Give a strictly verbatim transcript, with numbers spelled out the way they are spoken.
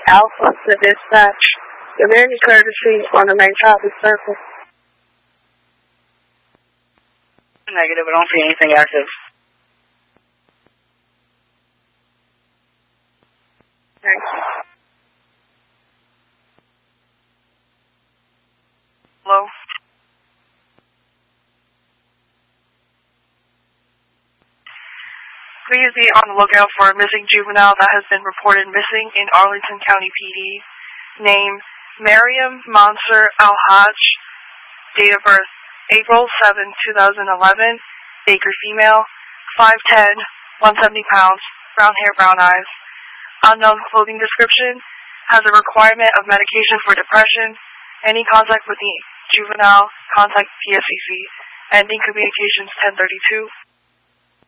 Alpha to dispatch. Is there any courtesy on the main traffic circle? Negative, I don't see anything active. Thank you. Hello? Please be on the lookout for a missing juvenile that has been reported missing in Arlington County P D. Name, Mariam Mansur Al-Hajj. Date of birth, April seventh, two thousand eleven. Baker female, five ten, one hundred seventy pounds, brown hair, brown eyes. Unknown clothing description, has a requirement of medication for depression. Any contact with the juvenile, contact P S C C. Ending communications ten thirty-two.